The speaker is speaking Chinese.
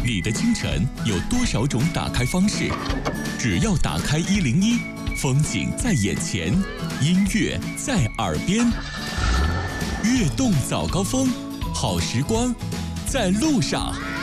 你的清晨有多少种打开方式？只要打开101，风景在眼前，音乐在耳边。悦动早高峰，好时光在路上。